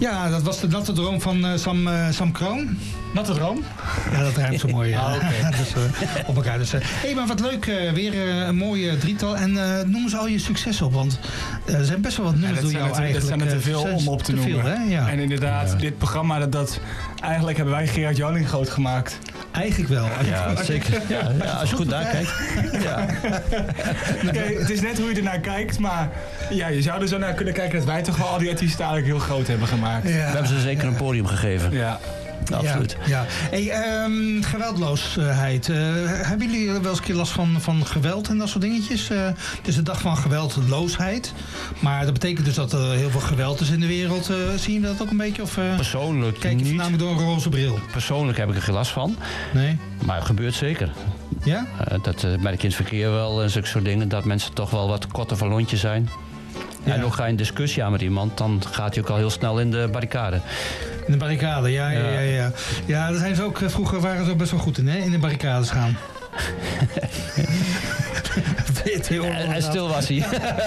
Ja, dat was de natte droom van Sam Kroon. Natte droom? Ja, dat ruimt zo mooi. Okay. Dus, op elkaar. Dus, maar wat leuk. Weer een mooie drietal. En noem eens al je successen op. Want er zijn best wel wat nummers door jou eigenlijk. Dat zijn er te veel om op te noemen. Veel, hè? Ja. En inderdaad, dit programma, eigenlijk hebben wij Gerard Joling groot gemaakt. Eigenlijk wel. Ja, zeker. Ja, als je goed naar kijkt. Ja. Okay, het is net hoe je ernaar kijkt, maar ja, je zou er zo naar kunnen kijken dat wij toch wel al die artiesten eigenlijk heel groot hebben gemaakt. Ja. We hebben ze zeker een podium gegeven. Ja. Absoluut. Ja. Hey, geweldloosheid. Hebben jullie wel eens een keer last van geweld en dat soort dingetjes? Het is de dag van geweldloosheid. Maar dat betekent dus dat er heel veel geweld is in de wereld. Zie je dat ook een beetje? Of, persoonlijk kijk je niet. namelijk door een roze bril? Persoonlijk heb ik er geen last van. Nee. Maar het gebeurt zeker. Ja? Dat merk je in het verkeer wel en zulke soort dingen. Dat mensen toch wel wat korter van lontje zijn. Ja. En ook ga je een discussie aan met iemand, dan gaat hij ook al heel snel in de barricade. In de barricade, ja. Ja, daar zijn ze ook, vroeger waren ze ook best wel goed in, hè? In de barricades gaan. En stil was hij.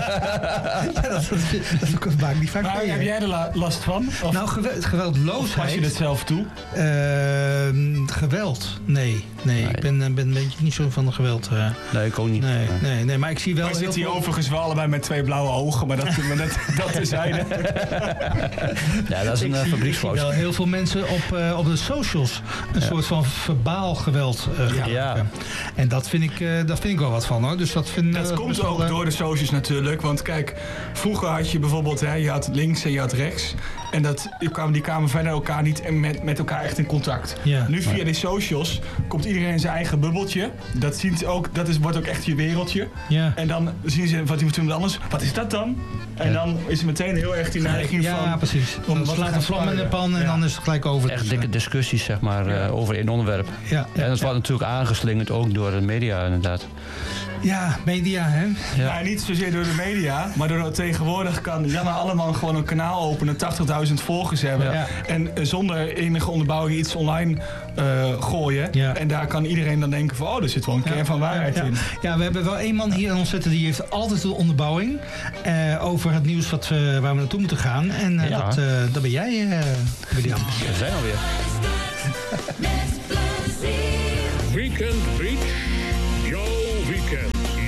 dat maakt niet vaak maar mee. Heb jij er last van? Of, nou, geweldloosheid. Of pas je het zelf toe? Geweld? Nee. Ik ben een beetje niet zo van de geweld. Nee, ik ook niet. Nee, maar ik zie wel. We zitten hier overigens wel allebei met 2 blauwe ogen, maar dat tezijde. Ja, dat is een fabrieksfout. Ik zie wel heel veel mensen op de socials een soort van verbaal geweld gebruiken. Ja. En dat vind ik wel wat van, hoor. Dus dat komt ook door de socials natuurlijk. Want kijk, vroeger had je bijvoorbeeld, je had links en je had rechts. En die kwamen verder elkaar niet met elkaar echt in contact. Ja. Nu via die socials komt iedereen in zijn eigen bubbeltje. Dat zien ze ook, wordt ook echt je wereldje. Ja. En dan zien ze wat iemand anders. Wat is dat dan? En dan is het meteen heel erg die neiging van... Ja, precies. Dan slaat een vlam in de pan en dan is het gelijk over. Echt dikke discussies, zeg maar, over één onderwerp. Ja. En dat wordt natuurlijk aangeslingerd ook door de media, inderdaad. Ja, media, hè? Ja, niet zozeer door de media, maar doordat tegenwoordig kan Janne Alleman gewoon een kanaal openen, 80.000 volgers hebben. Ja. En zonder enige onderbouwing iets online gooien. Ja. En daar kan iedereen dan denken van, er zit wel een kern van waarheid in. Ja, we hebben wel één man hier in ons zitten, die heeft altijd de onderbouwing over het nieuws waar we naartoe moeten gaan. En dat ben jij, William. We zijn alweer. Weekend Beach.